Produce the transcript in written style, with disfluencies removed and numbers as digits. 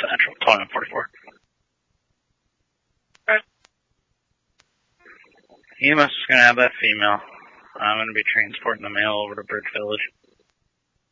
Central, 2144. Right. EMS is going to have that female. I'm going to be transporting the male over to Bridge Village.